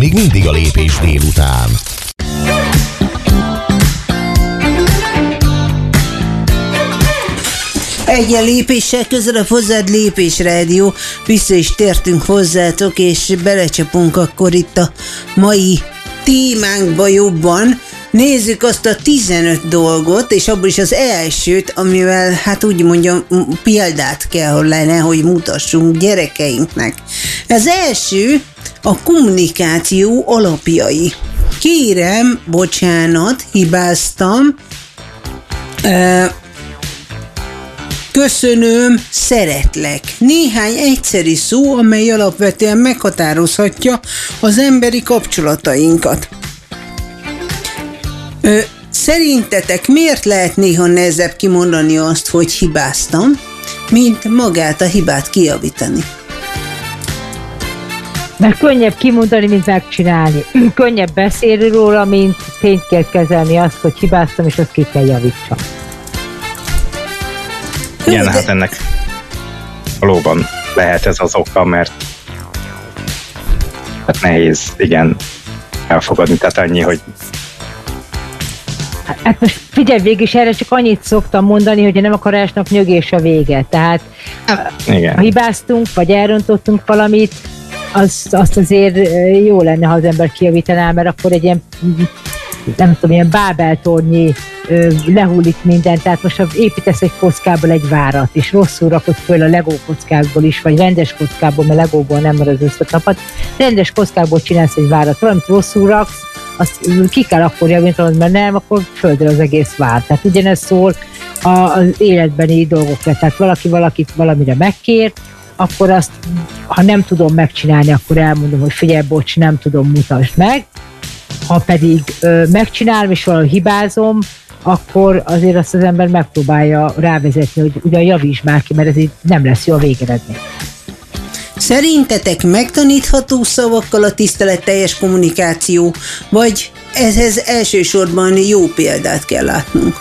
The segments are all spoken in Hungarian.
még mindig a Lépés délután. Egyen lépéssel közelebb hozzád Lépés Rádió. Vissza is tértünk hozzátok, és belecsapunk akkor itt a mai témánkba jobban. Nézzük azt a 15 dolgot, és abból is az elsőt, amivel, hát úgy mondjam, példát kellene, hogy mutassunk gyerekeinknek. Az első a kommunikáció alapjai. Kérem, bocsánat, hibáztam. Köszönöm, szeretlek. Néhány egyszerű szó, amely alapvetően meghatározhatja az emberi kapcsolatainkat. Szerintetek miért lehet néha nehezebb kimondani azt, hogy hibáztam, mint magát a hibát kijavítani? Mert könnyebb kimondani, mint megcsinálni. Könnyebb beszélni róla, mint tényt kell kezelni azt, hogy hibáztam, és azt ki kell javítsam. Igen, hát ennek valóban lehet ez az oka, mert hát nehéz, igen, elfogadni, tehát annyi, hogy hát most figyelj, végig is erre csak annyit szoktam mondani, hogy a nem akarásnak nyögés a vége. Tehát ha hibáztunk, vagy elrontottunk valamit, azt azért jó lenne, ha az ember kijavítaná, mert akkor egy ilyen, nem tudom, ilyen bábeltornyi lehullik minden, tehát most ha építesz egy kockából egy várat, és rosszul rakod föl a Lego kockákból is, vagy rendes kockából, mert Legóból nem marad összetapat, rendes kockákból csinálsz egy várat, valamit rosszul raksz, azt ki kell akkor javítanod, mert nem, akkor földre az egész vár. Tehát ugyanez szól az életbeni dolgokra. Tehát valakit valamire megkért, akkor azt, ha nem tudom megcsinálni, akkor elmondom, hogy figyelj, bocs, nem tudom, mutasd meg. Ha pedig megcsinálom, és valahol hibázom, akkor azért azt az ember megpróbálja rávezetni, hogy ugyan javítsd már ki, mert ez így nem lesz jó a végeredmény. Szerintetek megtanítható szavakkal a tiszteletteljes kommunikáció, vagy ehhez elsősorban jó példát kell látnunk?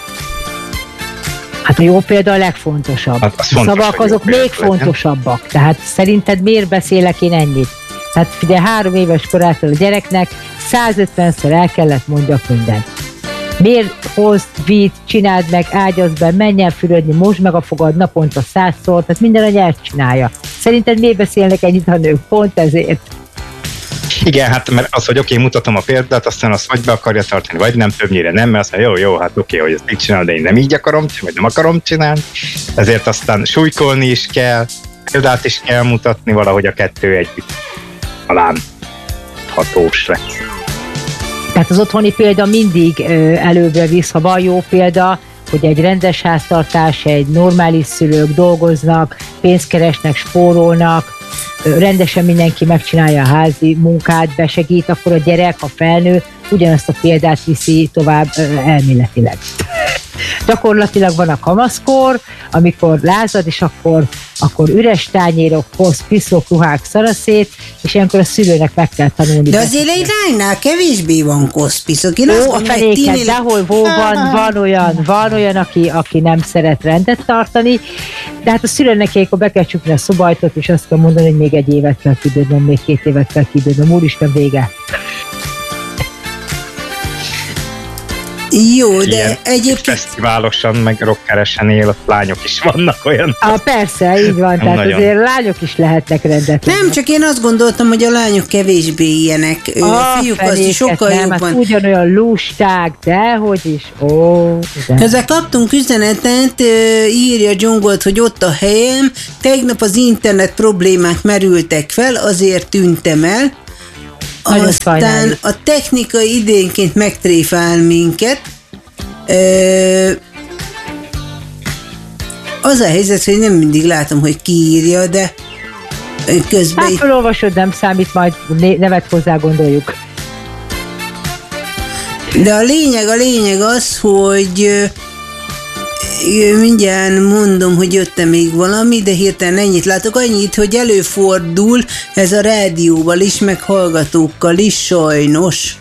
Hát a jó példa a legfontosabb. Hát a szavak azok még fontosabbak. Tehát szerinted miért beszélek én ennyit? Tehát figyelj, 3 éves korától a gyereknek 150-szer el kellett mondjak mindent. Miért hozd, vidd, csináld meg, ágyazd be, menj el fürödni, mosd meg a fogad naponta 100-szor, tehát minden a nyelv csinálja. Szerinted miért beszélnek ennyit a nők? Pont ezért. Igen, hát mert az, hogy oké, mutatom a példát, aztán azt vagy be akarja tartani, vagy nem, többnyire nem, mert azt mondja, jó, hát oké, hogy ezt így csinálom, de én nem így akarom, vagy nem akarom csinálni. Ezért aztán súlykolni is kell, példát is kell mutatni, valahogy a kettő együtt talán hatós lesz. Tehát az otthoni példa mindig előbbre visz, ha van jó példa, hogy egy rendes háztartás, egy normális szülők dolgoznak, pénzt keresnek, spórolnak, rendesen mindenki megcsinálja a házi munkát, besegít, akkor a gyerek, a felnő ugyanazt a példát viszi tovább elméletileg. Gyakorlatilag van a kamaszkor, amikor lázad, és akkor üres tányérok, kosz, piszok, ruhák szaraszét, és ilyenkor a szülőnek meg kell tanulni. De azért egy lánynál kevésbé van koszpiszok. A fenéket, de hol van olyan, aki nem szeret rendet tartani, de hát a szülőnek ilyenkor be kell csukni a szobajtot, és azt kell mondani, hogy még 1 évet kell kibírnom, még 2 évet kell kibírnom, úristen, vége. Jó, de ilyen egyébként... fesztiválosan, meg rockeresen él, ott lányok is vannak olyan. Persze, így van, tehát nagyon. Azért lányok is lehetnek rendetlenek. Nem, csak én azt gondoltam, hogy a lányok kevésbé ilyenek. A fiúk azt sokkal nem, jobban. Hát ugyanolyan lusták, dehogy is. De. Ezzel kaptunk üzenetet, írja Dzsongolt, hogy ott a helyem, tegnap az internet problémák merültek fel, azért tűntem el. Nagyon aztán sajnáljuk. A technika idénként megtréfál minket. Az a helyzet, hogy nem mindig látom, hogy ki írja, de közben... Hát felolvasod, nem számít, majd nevet hozzá gondoljuk. De a lényeg az, hogy mindjárt mondom, hogy jöttem még valami, de hirtelen ennyit látok, annyit, hogy előfordul ez a rádióval is, meg hallgatókkal is, sajnos.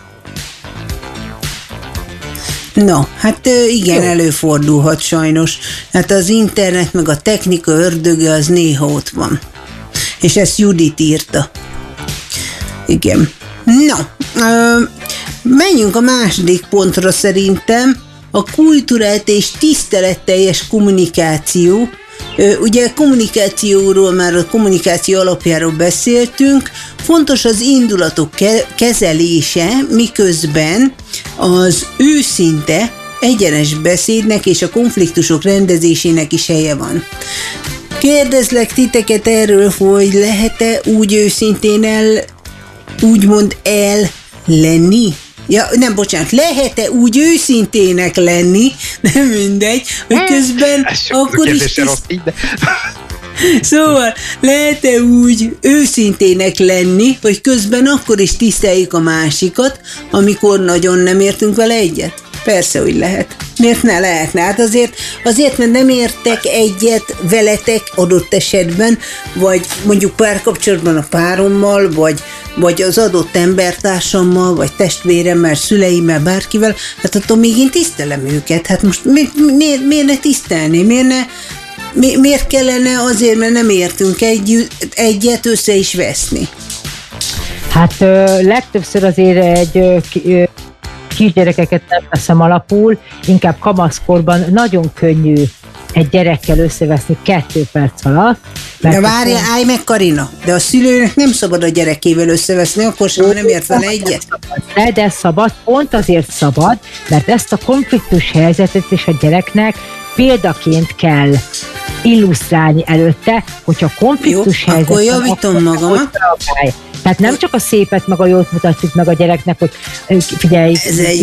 Na, hát igen, előfordulhat sajnos. Hát az internet meg a technika ördöge az néha ott van. És ezt Judit írta. Igen. No, menjünk a második pontra szerintem, a kultúrált és tiszteletteljes kommunikáció. Ugye kommunikációról már a kommunikáció alapjáról beszéltünk, fontos az indulatok kezelése, miközben az őszinte, egyenes beszédnek és a konfliktusok rendezésének is helye van. Kérdezlek titeket erről, hogy lehet-e úgy őszintén úgymond lenni? Ja, nem, bocsánat, lehet-e úgy őszintének lenni, nem mindegy, hogy közben akkor is Szóval lehet-e úgy őszintének lenni, hogy közben akkor is tiszteljük a másikat, amikor nagyon nem értünk vele egyet? Persze, hogy lehet. Miért ne lehetne? Hát azért, mert nem értek egyet veletek adott esetben, vagy mondjuk párkapcsolatban a párommal, vagy az adott embertársammal, vagy testvéremmel, szüleimmel, bárkivel, hát attól még én tisztelem őket. Hát most miért ne tisztelni? Miért kellene azért, mert nem értünk egyet össze is veszni? Hát legtöbbször azért egy kisgyerekeket nem veszem alapul, inkább kamaszkorban nagyon könnyű egy gyerekkel összeveszni 2 perc alatt. De várja, állj meg, Karina, de a szülőnek nem szabad a gyerekével összeveszni, akkor sem, nem ért vele egyet. De szabad, pont azért szabad, mert ezt a konfliktus helyzetet és a gyereknek példaként kell illusztrálni előtte, hogyha konfliktus helyzet... Akkor javítom magam. Tehát nem csak a szépet, meg a jót mutatjuk meg a gyereknek, hogy figyelj,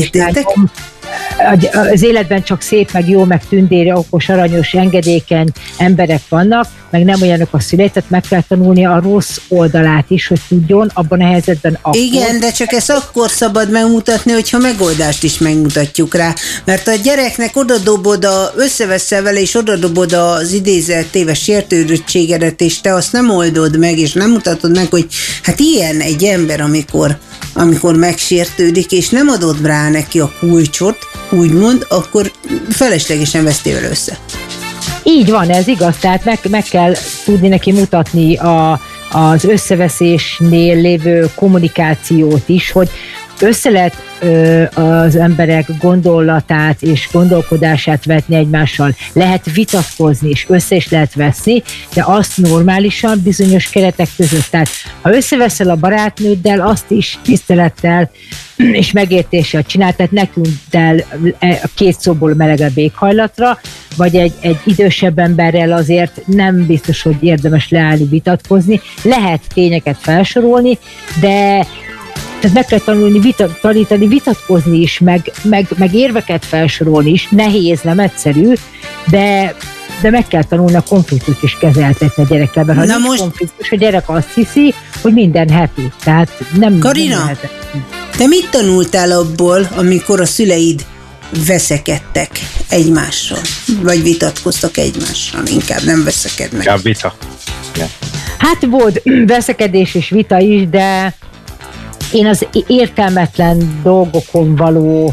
az életben csak szép, meg jó, meg tündéri, okos, aranyos, engedékeny emberek vannak, meg nem olyanok a szülei, tehát meg kell tanulni a rossz oldalát is, hogy tudjon abban a helyzetben akkor. Igen, de csak ezt akkor szabad megmutatni, hogyha megoldást is megmutatjuk rá. Mert a gyereknek odadobod, összeveszel vele, és odadobod az idézett téves sértődöttségedet, és te azt nem oldod meg, és nem mutatod meg, hogy hát ilyen egy ember, amikor megsértődik, és nem adod rá neki a kulcsot, úgymond, akkor feleslegesen vesztél össze. Így van, ez igaz, tehát meg kell tudni neki mutatni az összeveszésnél lévő kommunikációt is, hogy össze lehet az emberek gondolatát és gondolkodását vetni egymással. Lehet vitatkozni, és össze is lehet veszni, de azt normálisan bizonyos keretek között. Tehát ha összeveszel a barátnőddel, azt is tisztelettel és megértéssel csinál, tehát ne tűnt el 2 szóból melegebb éghajlatra, vagy egy idősebb emberrel azért nem biztos, hogy érdemes leállni, vitatkozni. Lehet tényeket felsorolni, de tehát meg kell tanítani vitatkozni is, meg érveket felsorolni is. Nehéz, nem egyszerű, de meg kell tanulni a konfliktust is kezeltetni a gyerekkel, mert ha nincs most konfliktus, a gyerek azt hiszi, hogy minden happy. Tehát nem Karina, nem te mit tanultál abból, amikor a szüleid veszekedtek egymással? Vagy vitatkoztak egymással? Inkább nem veszekednek. Inkább vita. Yeah. Hát volt veszekedés és vita is, de én az értelmetlen dolgokon való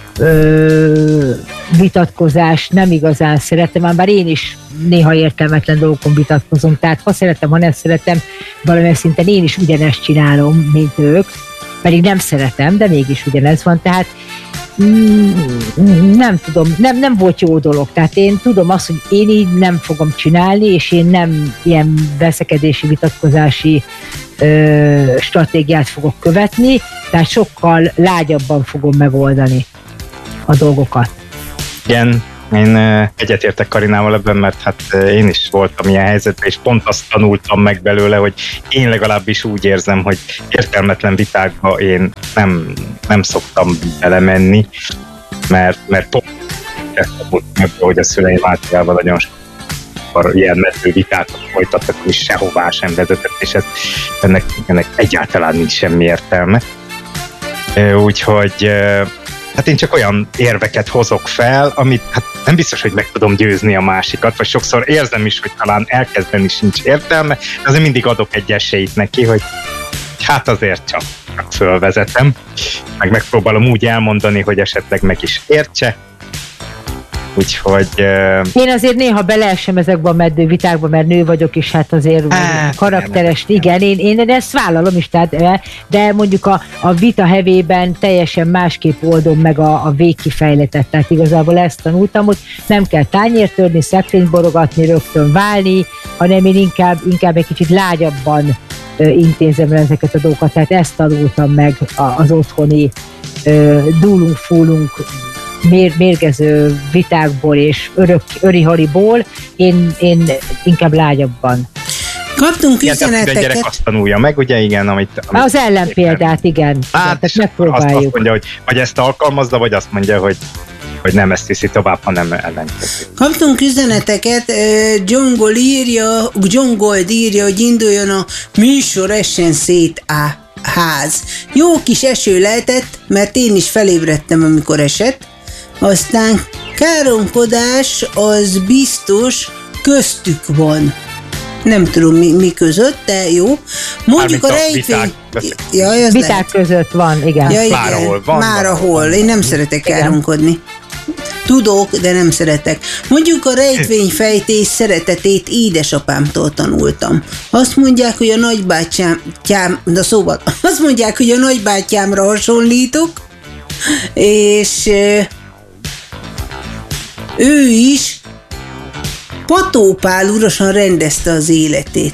vitatkozást nem igazán szeretem, bár én is néha értelmetlen dolgokon vitatkozom, tehát ha szeretem, ha nem szeretem, valamilyen szinten én is ugyanezt csinálom, mint ők, pedig nem szeretem, de mégis ugyanez van, tehát nem tudom, nem volt jó dolog, tehát én tudom azt, hogy én így nem fogom csinálni, és én nem ilyen veszekedési, vitatkozási stratégiát fogok követni, tehát sokkal lágyabban fogom megoldani a dolgokat. Igen, én egyetértek Karinával ebben, mert hát én is voltam ilyen helyzetben, és pont azt tanultam meg belőle, hogy én legalábbis úgy érzem, hogy értelmetlen vitákba én nem szoktam belemenni, mert pont ezt meg, hogy a szüleim általában nagyon sokszor ilyen meddő vitákat folytattak, és sehová sem vezetett, és ennek egyáltalán nincs semmi értelme. Úgyhogy hát én csak olyan érveket hozok fel, amit hát nem biztos, hogy meg tudom győzni a másikat, vagy sokszor érzem is, hogy talán elkezdeni sincs értelme, de azért mindig adok egy esélyt neki, hogy hát azért csak fölvezetem, meg megpróbálom úgy elmondani, hogy esetleg meg is értse, Úgyhogy... Én azért néha beleesem ezekbe a meddő vitákba, mert nő vagyok, és hát azért karakteres, igen, én ezt vállalom is, tehát, de mondjuk a vita hevében teljesen másképp oldom meg a végkifejletet, tehát igazából ezt tanultam, hogy nem kell tányért törni, szekrényt borogatni, rögtön válni, hanem én inkább egy kicsit lágyabban intézem el ezeket a dolgokat, tehát ezt tanultam meg az otthoni dúlunk-fúlunk mérgező vitákból és örihariból, én inkább lágyabban. Kaptunk üzeneteket. A gyerek azt tanulja meg, ugye, igen, amit az ellenpéldát, igen. Hát, megpróbáljuk. Azt mondja, hogy vagy ezt alkalmazza, vagy azt mondja, hogy nem ezt viszi tovább, hanem ellenkezik. Kaptunk üzeneteket, John Gold írja, hogy induljon a műsor, essen szét a ház. Jó kis eső lehetett, mert én is felébredtem, amikor esett. Aztán káromkodás az biztos köztük van. Nem tudom mi között, de jó. Mondjuk a rejtvény... Viták között van, igen. Ja, igen. Már ahol. Én nem szeretek káromkodni. Tudok, de nem szeretek. Mondjuk a rejtvényfejtés szeretetét édesapámtól tanultam. Azt mondják, hogy a nagybátyámra hasonlítok, és ő is Pató Pál urasan rendezte az életét.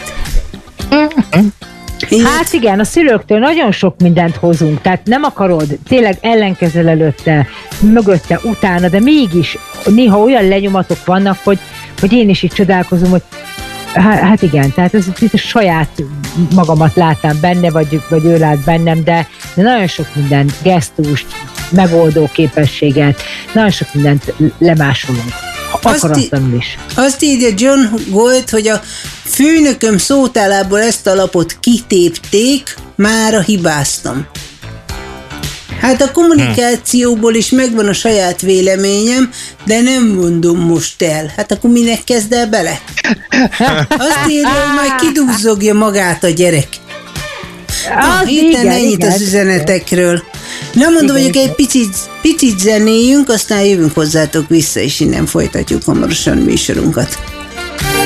Hát igen, a szülőktől nagyon sok mindent hozunk, tehát nem akarod, tényleg ellenkezel előtte, mögötte, utána, de mégis néha olyan lenyomatok vannak, hogy én is így csodálkozom, hogy hát igen, tehát ez a saját magamat láttam benne, vagy ő lát bennem, de nagyon sok minden gesztust, megoldó képességet, nagyon sok mindent lemásolunk. Akaratlanul is. Azt írja John Gold, hogy a főnököm szótálából ezt a lapot kitépték, mára hibáztam. Hát a kommunikációból is megvan a saját véleményem, de nem mondom most el. Hát akkor minek kezd el bele? Azt írja, hogy majd kidúzzogja magát a gyerek. Ennyit az üzenetekről. Na mondom, vagyok egy picit zenéjünk, aztán jövünk hozzátok vissza, és innen folytatjuk hamarosan műsorunkat.